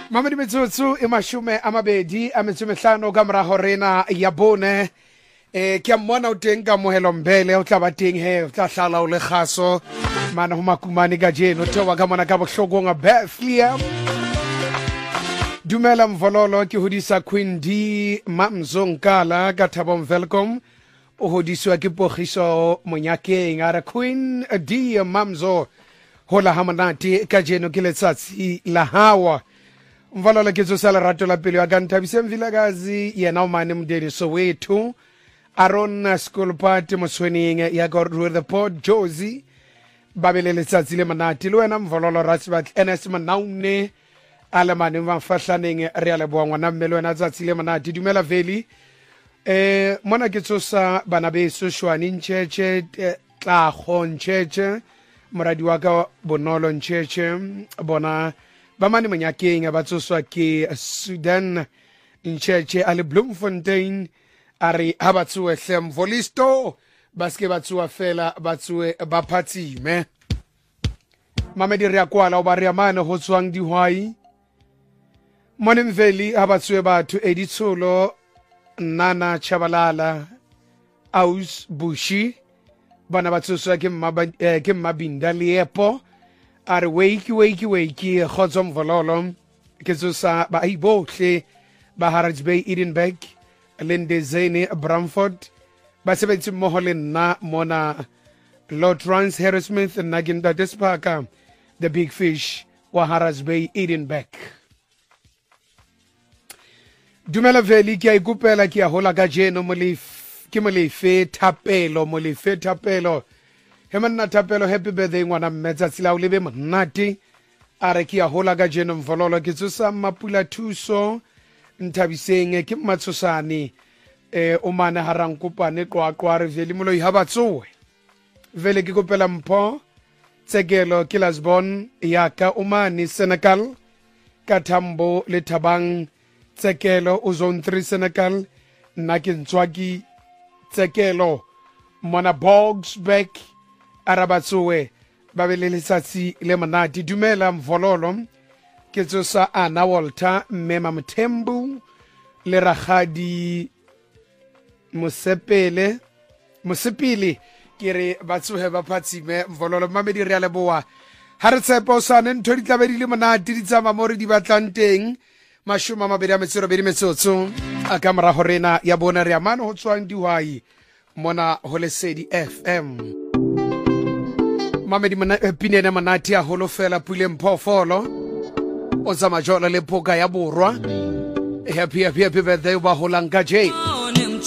Mamedi metsotso e mashume a mabedi a metsomehlano ka morago rena ya bone ke a mmona o teng ka mohelo mbele o tla ba teng he o tla hlala o le kgaso mana ho makumane ka jeno thewa ka mona ka bohlokong a Bethlehem dumela mvololo ke hodisa Queen D Mamzonkala ka Thabo Welcome o hodiswa ke Pogiso Monyakeng ara Queen D Mamzo hola hamanati ka jeno ke letsatsi la hawa mvalala ke tsosala rato la pele ya ka Nthabise Mvilakazi yena o mane mdeni Soweto Aron School Party mosweneng ya go with the Port Josie babele letsatsi le manati le wena mvalolo Rasbat NS Manaune ala mane mafahlaneng re a leboa ngwana mmele wena tsatsi le manati dumela veli mona ke tsosa bana beso Shwani Ncheche tla Ncheche moradi wa ka Bonolo Ncheche bona ba mane Monyakeng ba tsoswa ke Sudan Ncheche ale Bloemfontein ari ha batsuwe hlem volisto baske batsuwa fela batsuwe ba phatsime mamedi re akwala o ba re amane ho tswang dihwai monemveli ha batsuwe batho editsholo Nana Chabalala Aus Bushi bana batsoswa ke Mabinda Liepo are wakey khotsom vololo ke tsosa ba ibohle ba Harrods Bay Edenburg Linde Zane Bramford ba sebetsi mmoho le nna mona Lord Trans Harrismith Naginda Despaka the big fish wa Harrods Bay Edenburg dumela veli ke ikupela ke a hola ka jeno ke molefe thapelo he manna thapelo happy birthday ngwana mmetsatsing la o lebe monate a re ke a hola ka jeno mvololo ke tsosa Mapula Thuso Nthabiseng ke Matsosane o mane harang kopane qwaqwa re veli moloi ha batsowe vele ke kopela mpho tsekelo ke Lasbon ya ka o mane Senegal ka Thambo le Thabang tsekelo o zone 3 Senegal nna ke Ntswaki tsekelo mona Bogsback arabatsowe ba bele letsatsi le monate dumela mvololo ke tsosa Ana Walter Mmema Mthembu le Ragadi Mosepele ke re batsohe ba phatsime mvololo mamedi re a leboa ha re tshepa o sane ntho di tla be di le monate di tsama mo re di batlang teng mashoma mabedi a metsotso a ka morago rena ya bona re amane ho tswang dihwai mona ho Lesedi FM mamedi pinene monate a holofela pule mphofolo o tsama jola le poka ya borwa happy birthday ba holang ka je